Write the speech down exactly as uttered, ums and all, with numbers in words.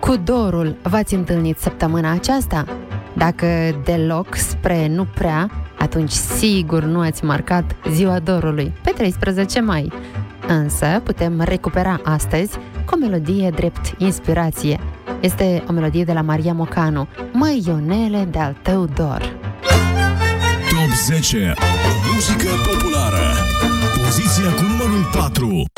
Cu dorul v-ați întâlnit săptămâna aceasta? Dacă deloc spre nu prea, atunci sigur nu ați marcat ziua dorului pe treisprezece mai. Însă putem recupera astăzi cu o melodie drept inspirație. Este o melodie de la Maria Mocanu, Măi Ionele, de-al tău dor. Top zece. Muzică populară. Poziția cu numărul patru.